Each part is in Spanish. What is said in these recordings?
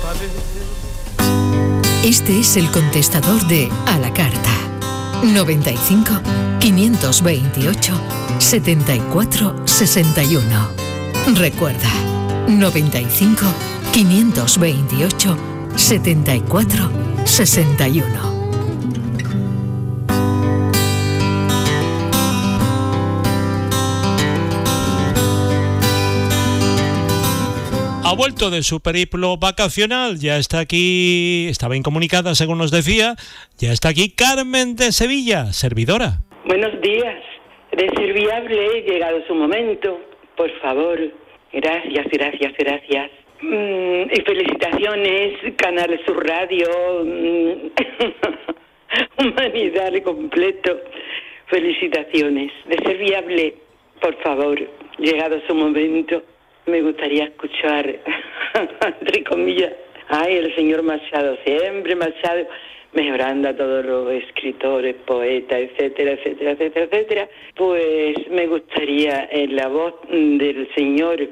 Este es el contestador de A la Carta. 95 528 74 61. Recuerda, 95 528 74 61. Ha vuelto de su periplo vacacional, ya está aquí, estaba incomunicada según nos decía, ya está aquí Carmen de Sevilla, servidora. Buenos días, de Serviable, llegado su momento, por favor, gracias. Y felicitaciones, Canal Sur Radio, Humanidad completo, felicitaciones. De Serviable, por favor, llegado su momento. Me gustaría escuchar, entre comillas, el señor Machado, siempre Machado, mejorando a todos los escritores, poetas, etcétera. Pues me gustaría en la voz del señor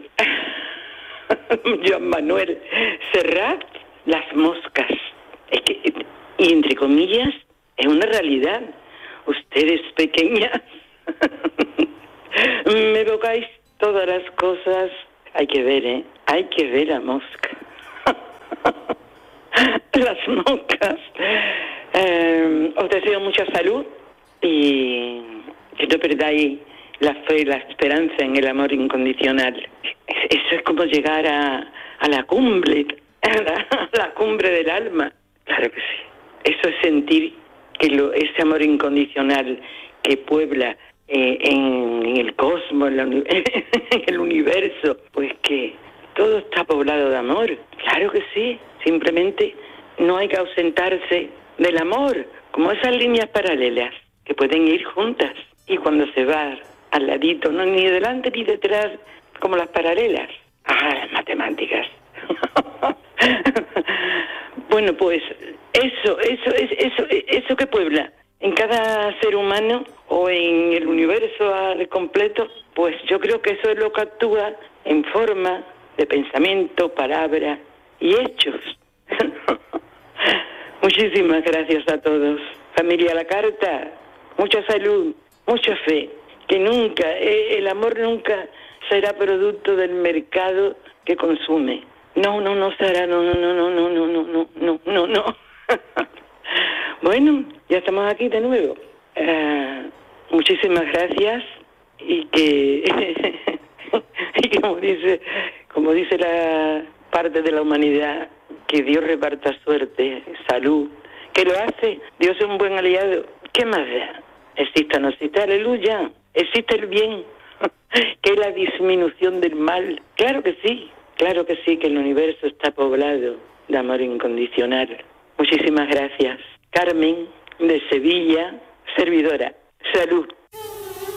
Joan Manuel Serrat, Las moscas. Es que, y entre comillas, es una realidad. Ustedes pequeñas, me evocáis todas las cosas. Hay que ver, hay que ver la mosca. Las moscas. Os deseo mucha salud y que no perdáis la fe y la esperanza en el amor incondicional. Eso es como llegar a la cumbre, a la cumbre del alma. Claro que sí. Eso es sentir que ese amor incondicional que puebla en el cosmos, en el universo, pues que todo está poblado de amor. Claro que sí, simplemente no hay que ausentarse del amor, como esas líneas paralelas que pueden ir juntas, y cuando se va al ladito, no ni delante ni detrás, como las paralelas. Las matemáticas. Bueno, pues eso que puebla en cada ser humano o en el universo al completo, pues yo creo que eso es lo que actúa en forma de pensamiento, palabra y hechos. Muchísimas gracias a todos. Familia La Carta, mucha salud, mucha fe, que nunca, el amor nunca será producto del mercado que consume. No será, no. Bueno, ya estamos aquí de nuevo. Muchísimas gracias y como dice la parte de la humanidad, que Dios reparta suerte, salud, que lo hace. Dios es un buen aliado. ¿Qué más da? Exista o no exista, aleluya. Existe el bien, que es la disminución del mal. Claro que sí, que el universo está poblado de amor incondicional. Muchísimas gracias. Carmen, de Sevilla, servidora. Salud.